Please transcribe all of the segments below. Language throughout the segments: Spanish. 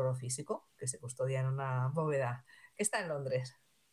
oro físico que se custodia en una bóveda que está en Londres.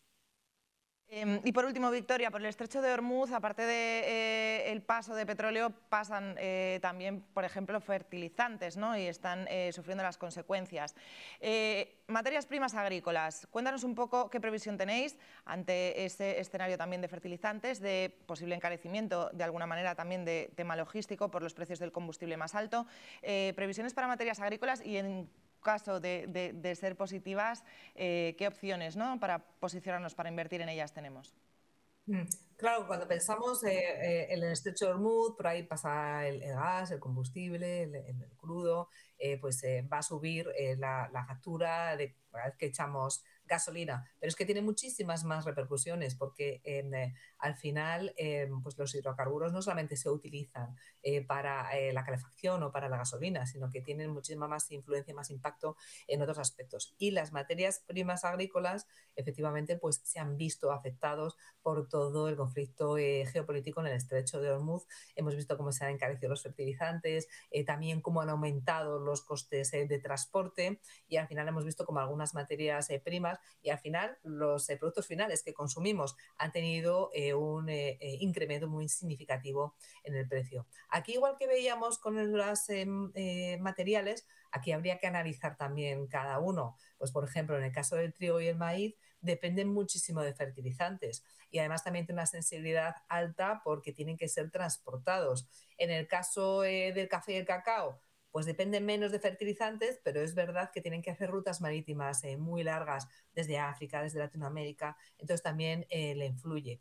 Y por último, Victoria, por el estrecho de Hormuz, aparte del paso de petróleo, pasan también, por ejemplo, fertilizantes, ¿no? Y están sufriendo las consecuencias. Materias primas agrícolas, cuéntanos un poco qué previsión tenéis ante ese escenario también de fertilizantes, de posible encarecimiento, de alguna manera también de tema logístico por los precios del combustible más alto. Previsiones para materias agrícolas y en caso de ser positivas, ¿qué opciones, ¿no?, para posicionarnos, para invertir en ellas tenemos? Claro, cuando pensamos en el estrecho de Hormuz, por ahí pasa el gas, el combustible, el crudo, pues va a subir la factura de cada vez que echamos gasolina. Pero es que tiene muchísimas más repercusiones porque al final pues los hidrocarburos no solamente se utilizan para la calefacción o para la gasolina, sino que tienen muchísima más influencia, más impacto en otros aspectos. Y las materias primas agrícolas efectivamente pues se han visto afectados por todo el conflicto geopolítico en el estrecho de Hormuz. Hemos visto cómo se han encarecido los fertilizantes, también cómo han aumentado los costes de transporte, y al final hemos visto como algunas materias primas y al final los productos finales que consumimos han tenido un incremento muy significativo en el precio. Aquí, igual que veíamos con los materiales, aquí habría que analizar también cada uno. Pues, por ejemplo, en el caso del trigo y el maíz, dependen muchísimo de fertilizantes y además también tienen una sensibilidad alta porque tienen que ser transportados. En el caso del café y el cacao, pues dependen menos de fertilizantes, pero es verdad que tienen que hacer rutas marítimas muy largas desde África, desde Latinoamérica, entonces también le influye.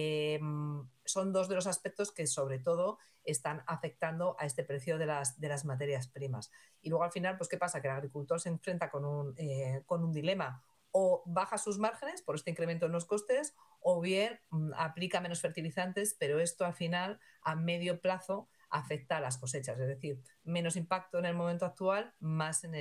Son dos de los aspectos que sobre todo están afectando a este precio de las materias primas. Y luego al final, pues ¿qué pasa? Que el agricultor se enfrenta con un dilema: o baja sus márgenes por este incremento en los costes, o bien aplica menos fertilizantes, pero esto al final a medio plazo afecta a las cosechas, es decir, menos impacto en el momento actual, más en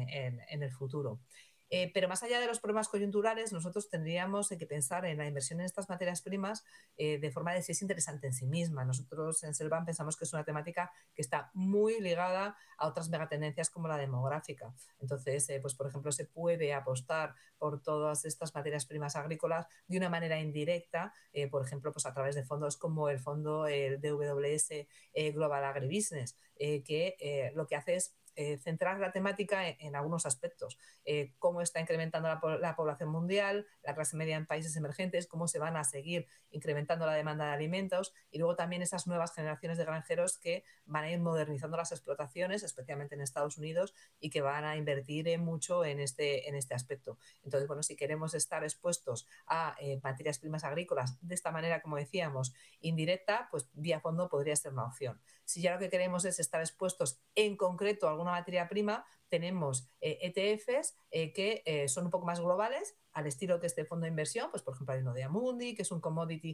el futuro. Pero más allá de los problemas coyunturales, nosotros tendríamos que pensar en la inversión en estas materias primas de forma de si es interesante en sí misma. Nosotros en Selvan pensamos que es una temática que está muy ligada a otras megatendencias como la demográfica. Entonces, pues por ejemplo, se puede apostar por todas estas materias primas agrícolas de una manera indirecta, por ejemplo, pues a través de fondos como el fondo DWS Global Agribusiness, que lo que hace es centrar la temática en algunos aspectos: cómo está incrementando la población mundial, la clase media en países emergentes, cómo se van a seguir incrementando la demanda de alimentos, y luego también esas nuevas generaciones de granjeros que van a ir modernizando las explotaciones, especialmente en Estados Unidos, y que van a invertir mucho en este aspecto. Entonces, bueno, si queremos estar expuestos a materias primas agrícolas de esta manera, como decíamos, indirecta, pues vía fondo podría ser una opción. Si ya lo que queremos es estar expuestos en concreto a alguna materia prima, tenemos ETFs que son un poco más globales, al estilo que este fondo de inversión. Pues por ejemplo hay uno de Amundi, que es un commodity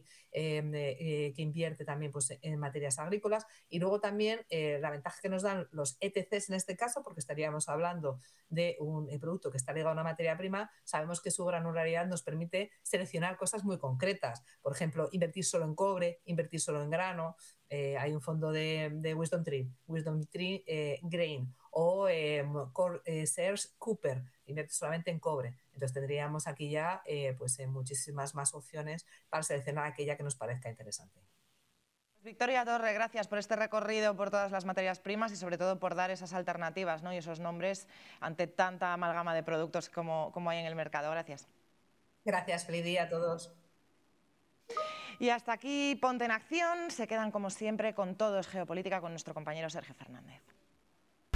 que invierte también pues en materias agrícolas, y luego también la ventaja que nos dan los ETCs en este caso, porque estaríamos hablando de un producto que está ligado a una materia prima, sabemos que su granularidad nos permite seleccionar cosas muy concretas, por ejemplo, invertir solo en cobre, invertir solo en grano. Hay un fondo de Wisdom Tree Grain, o Sears Cooper, invierte solamente en cobre. Entonces tendríamos aquí ya pues muchísimas más opciones para seleccionar aquella que nos parezca interesante. Victoria Torre, gracias por este recorrido por todas las materias primas y sobre todo por dar esas alternativas, ¿no?, y esos nombres ante tanta amalgama de productos como hay en el mercado. Gracias. Gracias, feliz día a todos. Y hasta aquí Ponte en Acción. Se quedan como siempre con Todo es Geopolítica con nuestro compañero Sergio Fernández.